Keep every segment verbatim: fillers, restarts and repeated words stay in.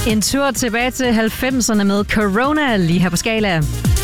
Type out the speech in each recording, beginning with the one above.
En tur tilbage til halvfemserne med Corona lige her på Skala.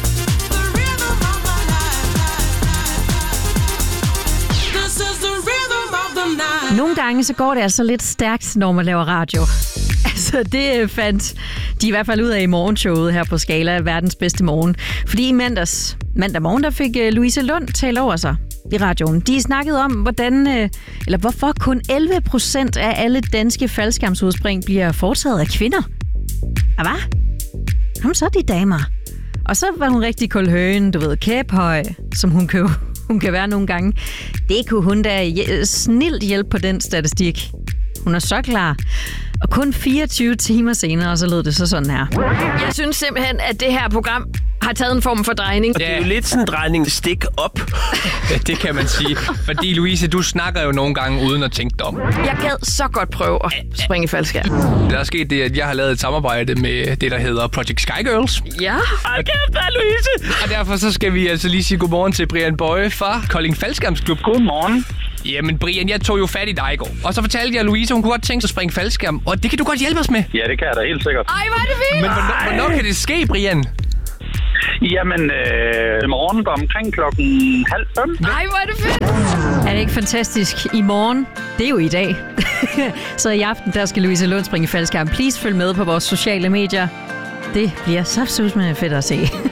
Nogle gange så går det altså lidt stærkt, når man laver radio. Altså, det fandt de i hvert fald ud af i morgenshowet her på Skala, verdens bedste morgen. Fordi i mandags, mandag morgen, der fik Louise Lund talt over sig i radioen. De snakkede om, hvordan, eller hvorfor kun elleve procent af alle danske faldskærmsudspring bliver foretaget af kvinder. Og hvad? Jamen, så er de damer. Og så var hun rigtig kulhøen, du ved, kæphøj, som hun kan, hun kan være nogle gange. Det kunne hun da snilt hjælpe på den statistik. Hun er så klar. Og kun fireogtyve timer senere, så lød det så sådan her. Jeg synes simpelthen, at det her program har taget en form for drejning. Det er jo lidt sådan en drejning stik op. Det kan man sige. Fordi Louise, du snakker jo nogle gange uden at tænke dig om. Jeg gad så godt prøve at springe i faldskærm. Der er sket det, at jeg har lavet et samarbejde med det, der hedder Project Sky Girls. Ja. Ej, kæft da, Louise! Og derfor så skal vi altså lige sige godmorgen til Brian Bøje fra Kolding Faldskærmsklub. Godmorgen. Jamen Brian, jeg tog jo fat i dig i går. Og så fortalte jeg, at Louise, hun kunne godt tænke sig at springe faldskærm. Og det kan du godt hjælpe os med. Ja, det kan jeg da helt sikkert. Ej, hvor er det fint! Men hvornår, hvornår kan det ske, Brian? Jamen, øh, morgen omkring klokken halv fem. Ej, hvor er det fedt! Er det ikke fantastisk? I morgen, det er jo i dag. Så i aften, der skal Louise Lund springe i faldskærm. Please følg med på vores sociale medier. Det bliver så susmende fedt at se.